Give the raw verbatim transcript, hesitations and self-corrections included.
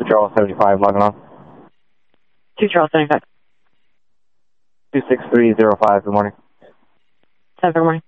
Charles seventy-five, logging on. two Charles seventy-five. two six three zero five, good morning. seven, good morning.